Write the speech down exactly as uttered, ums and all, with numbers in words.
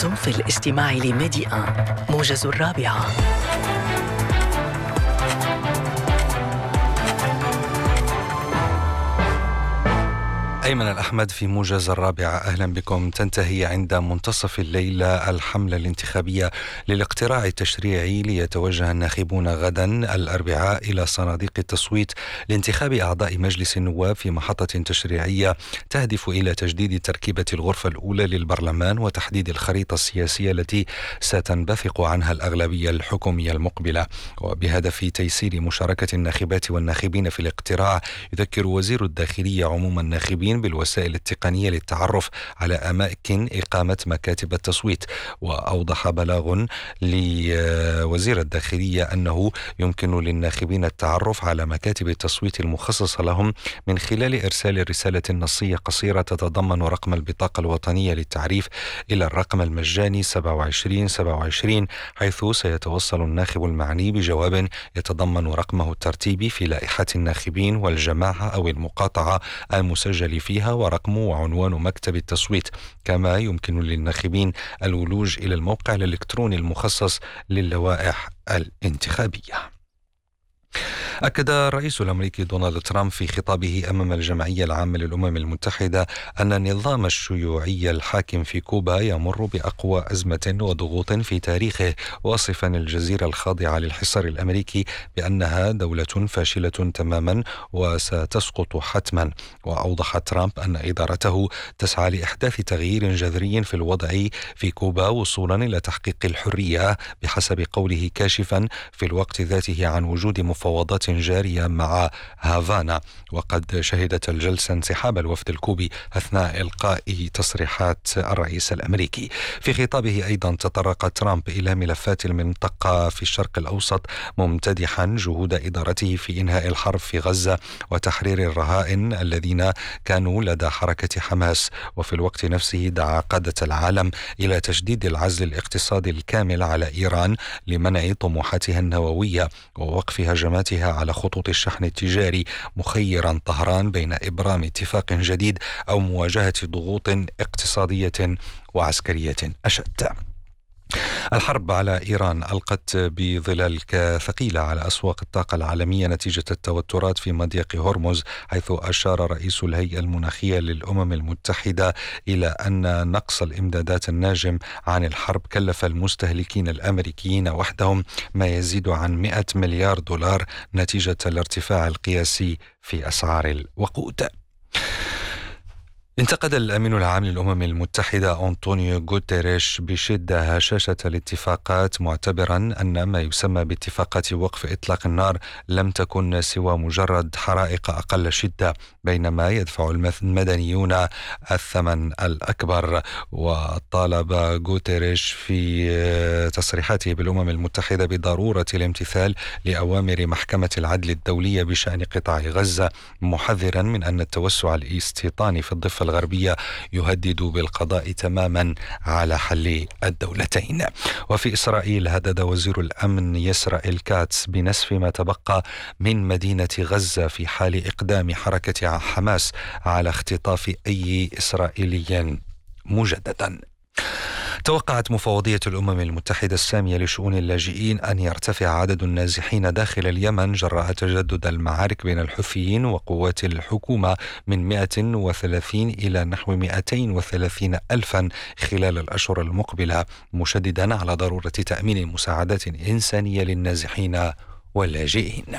أنتم في الاستماع لميديا موجز الرابعة. أيمن الأحمد في موجز الرابعة، أهلا بكم. تنتهي عند منتصف الليل الحملة الانتخابية للاقتراع التشريعي ليتوجه الناخبون غدا الأربعاء إلى صناديق التصويت لانتخاب أعضاء مجلس النواب في محطة تشريعية تهدف إلى تجديد تركيبة الغرفة الأولى للبرلمان وتحديد الخريطة السياسية التي ستنبثق عنها الأغلبية الحكومية المقبلة. وبهدف تيسير مشاركة الناخبات والناخبين في الاقتراع، يذكر وزير الداخلية عموم الناخبين بالوسائل التقنية للتعرف على أماكن إقامة مكاتب التصويت. وأوضح بلاغ لوزير الداخلية أنه يمكن للناخبين التعرف على مكاتب التصويت المخصصة لهم من خلال إرسال رسالة نصية قصيرة تتضمن رقم البطاقة الوطنية للتعريف إلى الرقم المجاني سبعة وعشرين سبعة وعشرين، حيث سيتوصل الناخب المعني بجواب يتضمن رقمه الترتيبي في لائحة الناخبين والجماعة أو المقاطعة المسجل فيها ورقمه وعنوان مكتب التصويت. كما يمكن للناخبين الولوج إلى الموقع الإلكتروني المخصص للوائح الانتخابية. أكد الرئيس الأمريكي دونالد ترامب في خطابه أمام الجمعية العامة للأمم المتحدة أن النظام الشيوعي الحاكم في كوبا يمر بأقوى أزمة وضغوط في تاريخه، واصفا الجزيرة الخاضعة للحصار الأمريكي بأنها دولة فاشلة تماما وستسقط حتما. وأوضح ترامب أن إدارته تسعى لإحداث تغيير جذري في الوضع في كوبا وصولا إلى تحقيق الحرية، بحسب قوله، كاشفا في الوقت ذاته عن وجود مفاوضات جارية مع هافانا. وقد شهدت الجلسة انسحاب الوفد الكوبي أثناء إلقاء تصريحات الرئيس الأمريكي. في خطابه أيضا تطرق ترامب إلى ملفات المنطقة في الشرق الأوسط، ممتدحا جهود إدارته في إنهاء الحرب في غزة وتحرير الرهائن الذين كانوا لدى حركة حماس. وفي الوقت نفسه دعا قادة العالم إلى تجديد العزل الاقتصادي الكامل على إيران لمنع طموحاتها النووية ووقف هجماتها على خطوط الشحن التجاري، مخيرا طهران بين إبرام اتفاق جديد أو مواجهة ضغوط اقتصادية وعسكرية أشد. الحرب على إيران ألقت بظلال ثقيلة على أسواق الطاقة العالمية نتيجة التوترات في مضيق هرمز، حيث أشار رئيس الهيئة المناخية للأمم المتحدة إلى أن نقص الإمدادات الناجم عن الحرب كلف المستهلكين الأمريكيين وحدهم ما يزيد عن مئة مليار دولار نتيجة الارتفاع القياسي في أسعار الوقود. انتقد الأمين العام للأمم المتحدة أنطونيو غوتيريش بشدة هشاشة الاتفاقات، معتبرا أن ما يسمى باتفاقات وقف إطلاق النار لم تكن سوى مجرد حرائق أقل شدة، بينما يدفع المدنيون الثمن الأكبر. وطالب غوتيريش في تصريحاته بالأمم المتحدة بضرورة الامتثال لأوامر محكمة العدل الدولية بشأن قطاع غزة، محذرا من أن التوسع الاستيطاني في الضفة الغربية يهدد بالقضاء تماما على حل الدولتين. وفي إسرائيل هدد وزير الأمن يسرائيل كاتس بنسف ما تبقى من مدينة غزة في حال إقدام حركة حماس على اختطاف أي إسرائيلي مجددا. توقعت مفوضية الأمم المتحدة السامية لشؤون اللاجئين أن يرتفع عدد النازحين داخل اليمن جراء تجدد المعارك بين الحوثيين وقوات الحكومة من مئة وثلاثين إلى نحو مئتين وثلاثين ألفا خلال الأشهر المقبلة، مشددا على ضرورة تأمين مساعدات إنسانية للنازحين واللاجئين.